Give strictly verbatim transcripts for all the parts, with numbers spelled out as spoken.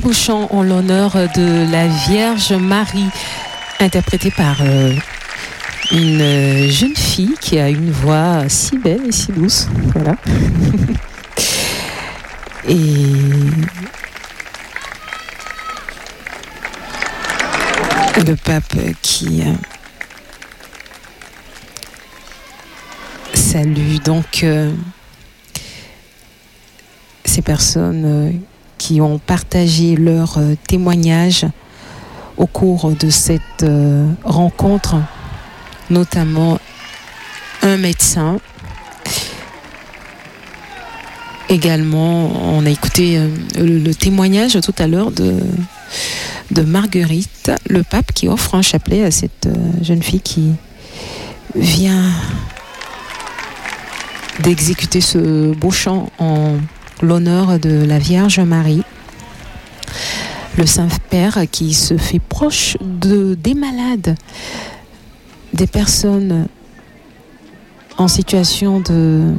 beau chant en l'honneur de la Vierge Marie, interprété par euh, une jeune fille qui a une voix si belle et si douce. Voilà. Et le pape qui euh, salue donc euh, ces personnes euh, qui ont partagé leur euh, témoignage au cours de cette euh, rencontre, notamment un médecin. Également, on a écouté euh, le, le témoignage tout à l'heure de, de Marguerite, le pape qui offre un chapelet à cette euh, jeune fille qui vient d'exécuter ce beau chant en l'honneur de la Vierge Marie. Le Saint-Père qui se fait proche de, des malades, des personnes en situation de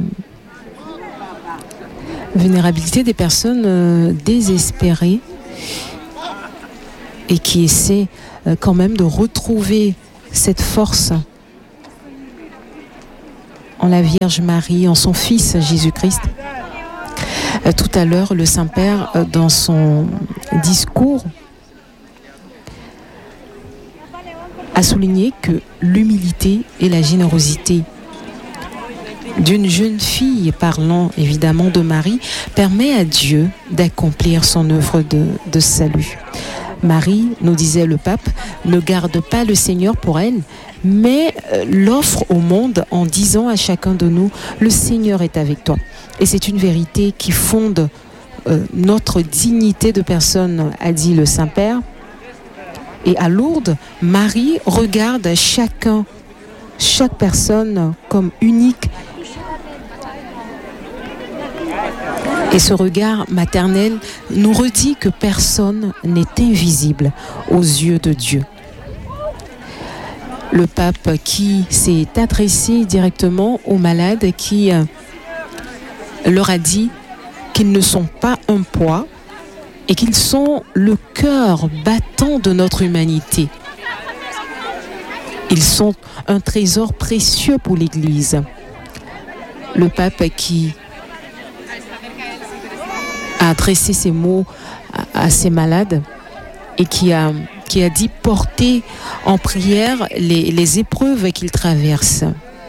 vulnérabilité, des personnes euh, désespérées et qui essaient euh, quand même de retrouver cette force en la Vierge Marie, en son Fils Jésus-Christ. Euh, tout à l'heure, le Saint-Père, euh, dans son discours, a souligné que l'humilité et la générosité d'une jeune fille, parlant évidemment de Marie, permet à Dieu d'accomplir son œuvre de, de salut. Marie, nous disait le pape, ne garde pas le Seigneur pour elle, mais l'offre au monde en disant à chacun de nous, le Seigneur est avec toi. Et c'est une vérité qui fonde euh, notre dignité de personne, a dit le Saint-Père. Et à Lourdes, Marie regarde chacun, chaque personne comme unique. Et ce regard maternel nous redit que personne n'est invisible aux yeux de Dieu. Le pape qui s'est adressé directement aux malades, qui euh, leur a dit qu'ils ne sont pas un poids et qu'ils sont le cœur battant de notre humanité. Ils sont un trésor précieux pour l'Église. Le pape qui a adressé ces mots à, à ces malades et qui a, qui a dit porter en prière les, les épreuves qu'ils traversent.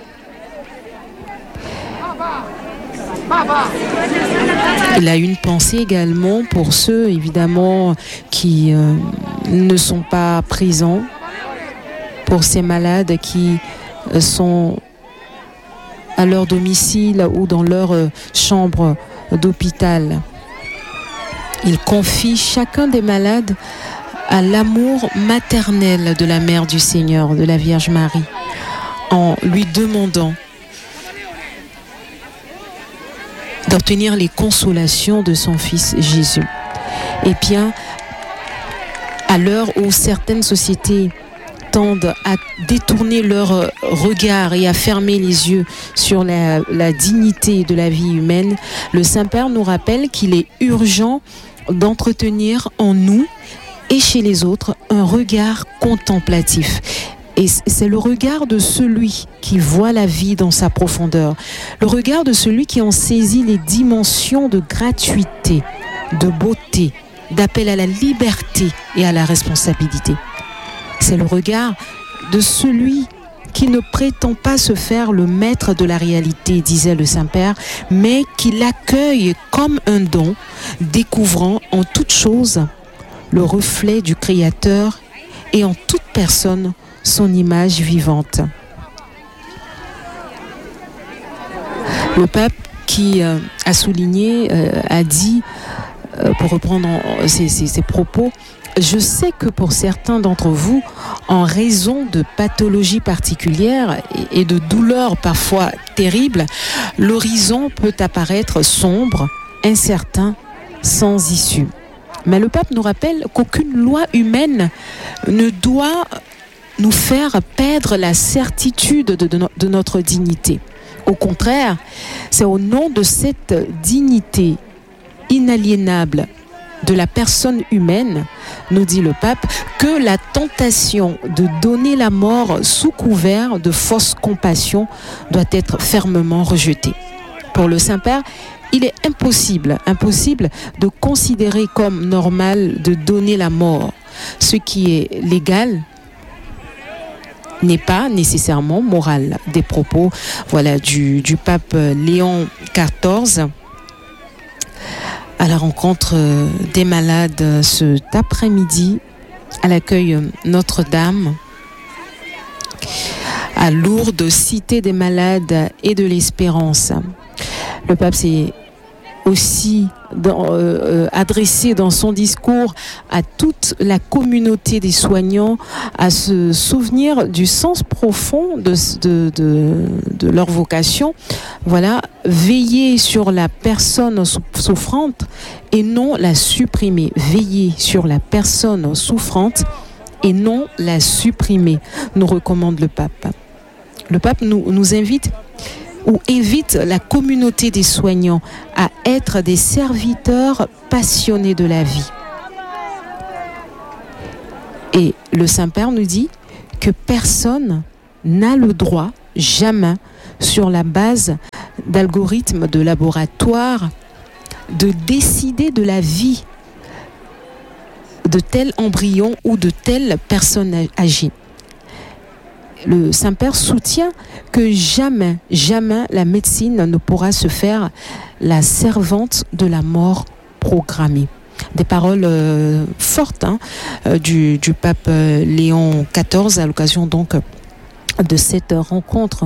Il a une pensée également pour ceux, évidemment, qui euh, ne sont pas présents, pour ces malades qui euh, sont à leur domicile ou dans leur euh, chambre d'hôpital. Il confie chacun des malades à l'amour maternel de la Mère du Seigneur, de la Vierge Marie, en lui demandant d'obtenir les consolations de son Fils Jésus. Et bien, à l'heure où certaines sociétés tendent à détourner leur regard et à fermer les yeux sur la, la dignité de la vie humaine, le Saint-Père nous rappelle qu'il est urgent d'entretenir en nous et chez les autres un regard contemplatif. Et c'est le regard de celui qui voit la vie dans sa profondeur, le regard de celui qui en saisit les dimensions de gratuité, de beauté, d'appel à la liberté et à la responsabilité. C'est le regard de celui qui ne prétend pas se faire le maître de la réalité, disait le Saint-Père, mais qui l'accueille comme un don, découvrant en toute chose le reflet du Créateur et en toute personne son image vivante. Le pape qui euh, a souligné, euh, a dit, euh, pour reprendre en, ses, ses, ses propos, je sais que pour certains d'entre vous, en raison de pathologies particulières et, et de douleurs parfois terribles, l'horizon peut apparaître sombre, incertain, sans issue. Mais le pape nous rappelle qu'aucune loi humaine ne doit nous faire perdre la certitude de, de, de notre dignité. Au contraire, c'est au nom de cette dignité inaliénable de la personne humaine, nous dit le pape, que la tentation de donner la mort sous couvert de fausse compassion doit être fermement rejetée. Pour le Saint-Père, il est impossible, impossible de considérer comme normal de donner la mort. Ce qui est légal n'est pas nécessairement moral. Des propos, voilà, du, du pape Léon quatorze à la rencontre des malades cet après-midi à l'accueil Notre-Dame à Lourdes, cité des malades et de l'espérance. Le pape s'est aussi dans, euh, adressé dans son discours à toute la communauté des soignants à se souvenir du sens profond de, de, de, de leur vocation. Voilà, veiller sur la personne souffrante et non la supprimer. Veiller sur la personne souffrante et non la supprimer, nous recommande le pape. Le pape nous, nous invite ou invite la communauté des soignants à être des serviteurs passionnés de la vie. Et le Saint-Père nous dit que personne n'a le droit, jamais, sur la base d'algorithmes de laboratoire, de décider de la vie de tel embryon ou de telle personne âgée. Le Saint-Père soutient que jamais, jamais la médecine ne pourra se faire la servante de la mort programmée. Des paroles euh, fortes hein, euh, du, du pape euh, Léon quatorze à l'occasion donc de cette rencontre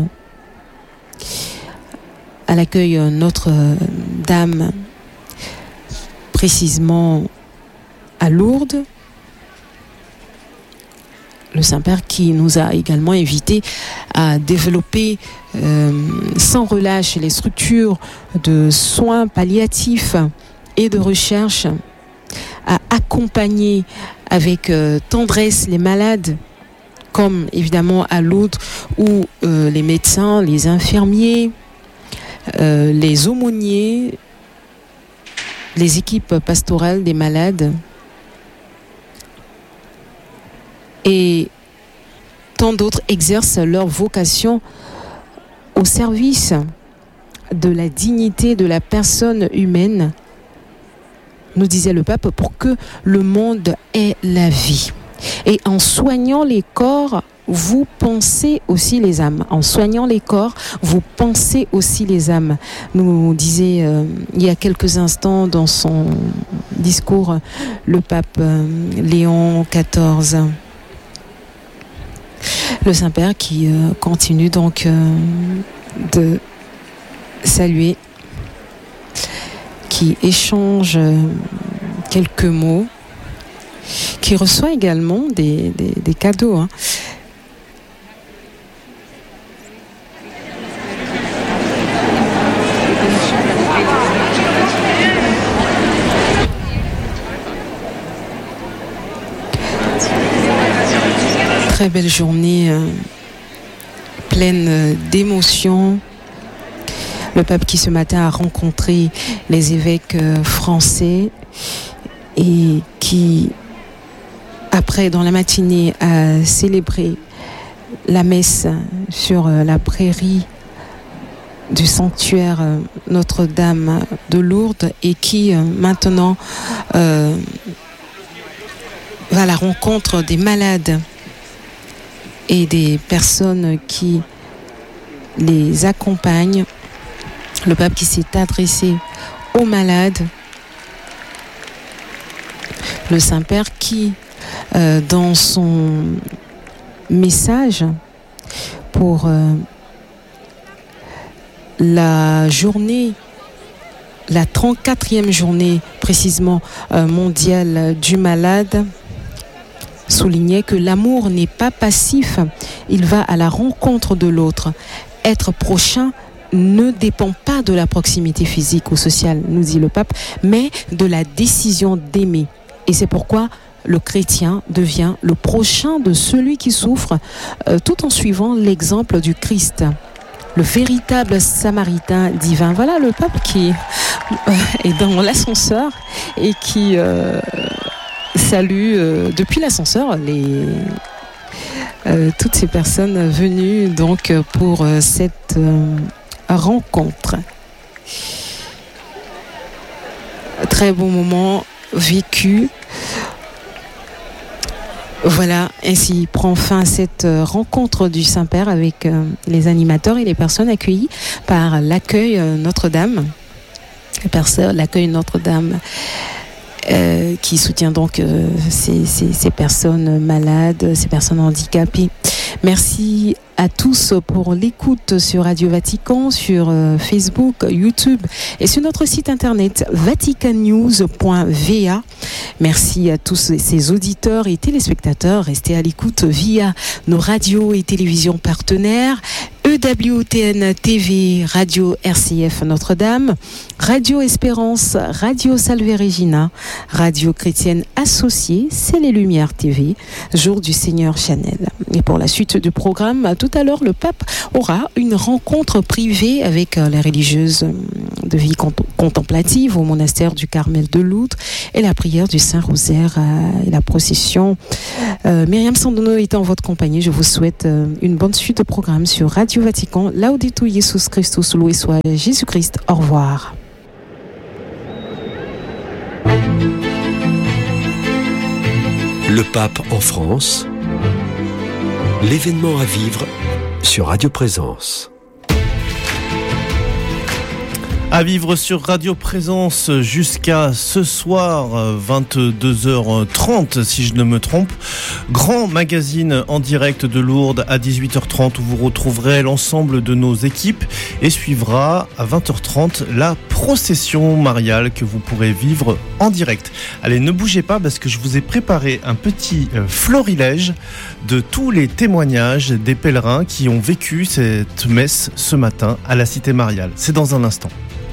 à l'accueil Notre-Dame, précisément à Lourdes. Le Saint-Père qui nous a également invités à développer euh, sans relâche les structures de soins palliatifs et de recherche, à accompagner avec euh, tendresse les malades, comme évidemment à Lourdes où euh, les médecins, les infirmiers, euh, les aumôniers, les équipes pastorales des malades et tant d'autres exercent leur vocation au service de la dignité de la personne humaine, nous disait le pape, pour que le monde ait la vie. Et en soignant les corps, vous pensez aussi les âmes. En soignant les corps, vous pensez aussi les âmes. Nous disait euh, il y a quelques instants dans son discours le pape euh, Léon quatorze. Le Saint-Père qui euh, continue donc euh, de saluer, qui échange euh, quelques mots, qui reçoit également des, des, des cadeaux. Hein. Très belle journée, euh, pleine euh, d'émotions. Le pape qui ce matin a rencontré les évêques euh, français et qui, après, dans la matinée, a célébré la messe sur euh, la prairie du sanctuaire euh, Notre-Dame de Lourdes et qui, euh, maintenant, euh, va à la rencontre des malades et des personnes qui les accompagnent. Le pape qui s'est adressé aux malades. Le Saint-Père qui, euh, dans son message pour euh, la journée, la trente-quatrième journée précisément euh, mondiale du malade, soulignait que l'amour n'est pas passif, il va à la rencontre de l'autre. Être prochain ne dépend pas de la proximité physique ou sociale, nous dit le pape, mais de la décision d'aimer. Et c'est pourquoi le chrétien devient le prochain de celui qui souffre, euh, tout en suivant l'exemple du Christ, le véritable samaritain divin. Voilà le pape qui est dans l'ascenseur et qui euh, salue euh, depuis l'ascenseur les, euh, toutes ces personnes venues donc pour euh, cette euh, rencontre. Très bon moment vécu. Voilà, ainsi prend fin cette rencontre du Saint-Père avec euh, les animateurs et les personnes accueillies par l'accueil euh, Notre-Dame. L'accueil Notre-Dame euh, qui soutient donc euh, ces, ces, ces personnes malades, ces personnes handicapées. Merci à tous pour l'écoute sur Radio Vatican, sur euh, Facebook, YouTube et sur notre site internet vaticannews point v a. Merci à tous ces auditeurs et téléspectateurs. Restez à l'écoute via nos radios et télévisions partenaires. E W T N T V, Radio R C F Notre-Dame, Radio Espérance, Radio Salve Regina, Radio Chrétienne Associée, C'est les Lumières T V, Jour du Seigneur Chanel. Et pour la suite du programme, tout à l'heure, le pape aura une rencontre privée avec les religieuses de vie contemplative au monastère du Carmel de Lourdes et la prière du Saint-Rosaire et la procession. Euh, Myriam Sandono est en votre compagnie. Je vous souhaite une bonne suite de programme sur Radio Vatican. Laudetur Jesus Christus, loué soit Jésus-Christ. Au revoir. Le pape en France, l'événement à vivre sur Radio Présence. À vivre sur Radio Présence jusqu'à ce soir, vingt-deux heures trente si je ne me trompe. Grand magazine en direct de Lourdes à dix-huit heures trente où vous retrouverez l'ensemble de nos équipes et suivra à vingt heures trente la procession mariale que vous pourrez vivre en direct. Allez, ne bougez pas parce que je vous ai préparé un petit florilège de tous les témoignages des pèlerins qui ont vécu cette messe ce matin à la Cité Mariale. C'est dans un instant.